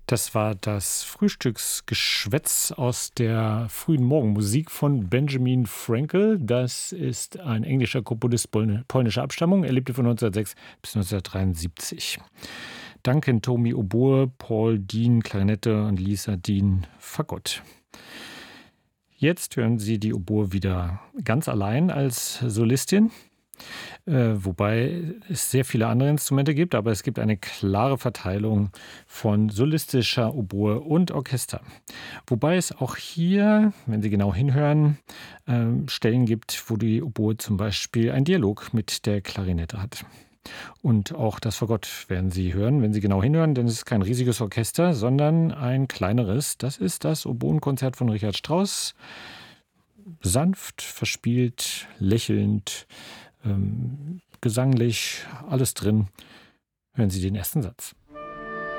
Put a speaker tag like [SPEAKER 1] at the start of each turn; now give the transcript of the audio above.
[SPEAKER 1] Das war das Frühstücksgeschwätz aus der frühen Morgenmusik von Benjamin Frankel. Das ist ein englischer Komponist polnischer Abstammung. Er lebte von 1906 bis 1973. Duncan Tomi Oboe, Paul Dean Klarinette und Lisa Dean Fagott. Jetzt hören Sie die Oboe wieder ganz allein als Solistin. Wobei es sehr viele andere Instrumente gibt, aber es gibt eine klare Verteilung von solistischer Oboe und Orchester. Wobei es auch hier, wenn Sie genau hinhören, Stellen gibt, wo die Oboe zum Beispiel einen Dialog mit der Klarinette hat. Und auch das Fagott werden Sie hören, wenn Sie genau hinhören, denn es ist kein riesiges Orchester, sondern ein kleineres. Das ist das Oboenkonzert von Richard Strauss. Sanft, verspielt, lächelnd, gesanglich, alles drin. Hören Sie den ersten Satz.